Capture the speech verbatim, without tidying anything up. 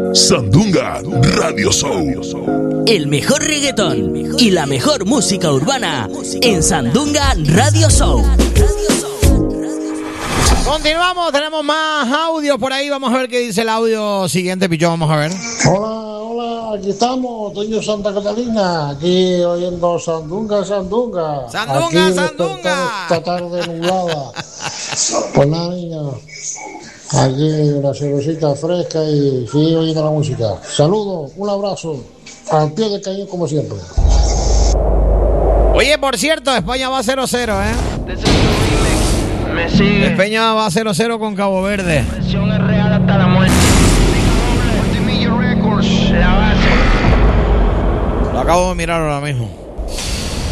Sandunga Radio Show. El mejor reggaetón y la mejor música urbana en Sandunga Radio Show. Continuamos, tenemos más audio por ahí. Vamos a ver qué dice el audio siguiente, Pichón. Vamos a ver. Hola, hola, aquí estamos, Toño Santa Catalina, aquí oyendo Sandunga, Sandunga. Sandunga, aquí Sandunga. Esta tarde nublada. Pues nada, niña, aquí una cervecita fresca y sigue oyendo la música. Saludos, un abrazo, al pie del cañón como siempre. Oye, por cierto, España va cero cero, ¿eh? Me sigue. España va cero cero con Cabo Verde. La presión es real hasta la muerte. Multimillo Records, la base. Lo acabo de mirar ahora mismo.